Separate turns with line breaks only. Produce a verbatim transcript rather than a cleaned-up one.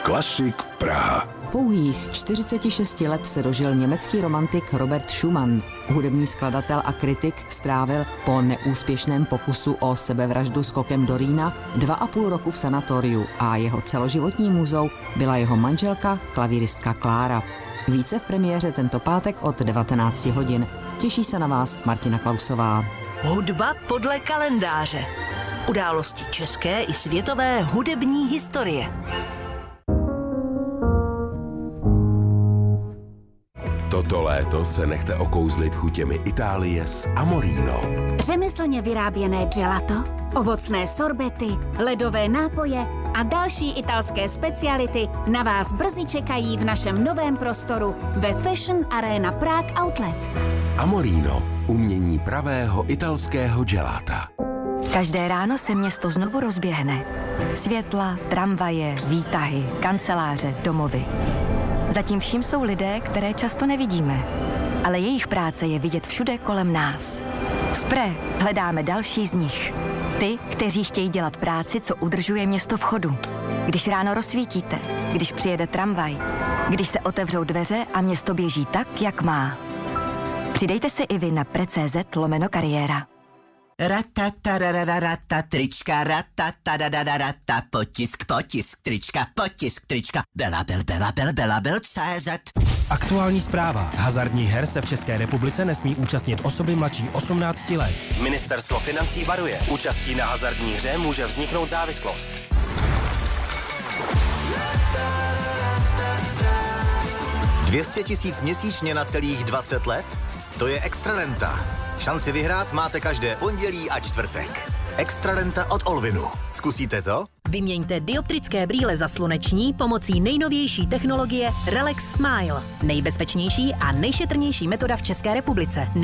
Klasik Praha.
Pouhých čtyřiceti šesti let se dožil německý romantik Robert Schumann. Hudební skladatel a kritik strávil po neúspěšném pokusu o sebevraždu skokem do Rýna dva a půl roku v sanatoriu a jeho celoživotní muzou byla jeho manželka, klavíristka Klára. Více v premiéře tento pátek od devatenácti hodin. Těší se na vás Martina Klausová.
Hudba podle kalendáře. Události české i světové hudební historie.
Toto léto se nechte okouzlit chutěmi Itálie s Amorino.
Řemeslně vyráběné gelato, ovocné sorbety, ledové nápoje a další italské speciality na vás brzy čekají v našem novém prostoru ve Fashion Arena Prague Outlet.
Amorino, umění pravého italského gelata.
Každé ráno se město znovu rozběhne. Světla, tramvaje, výtahy, kanceláře, domovy. Zatím vším jsou lidé, které často nevidíme, ale jejich práce je vidět všude kolem nás. V Pre hledáme další z nich. Ty, kteří chtějí dělat práci, co udržuje město v chodu. Když ráno rozsvítíte, když přijede tramvaj, když se otevřou dveře a město běží tak, jak má. Přidejte se i vy na pre.cz lomeno kariéra.
Ratatarararata, trička, ratatarararata, potisk, potisk, trička, potisk, trička, belabel, belabel, belabel, cé zet.
Aktuální zpráva. Hazardních her se v České republice nesmí účastnit osoby mladší osmnácti let. Ministerstvo financí varuje. Účastí na hazardní hře může vzniknout závislost.
dvě stě tisíc měsíčně na celých dvacet let? To je Extrarenta. Šanci vyhrát máte každé pondělí a čtvrtek. Extrarenta od Olvinu. Zkusíte to?
Vyměňte dioptrické brýle za sluneční pomocí nejnovější technologie Relax Smile. Nejbezpečnější a nejšetrnější metoda v České republice.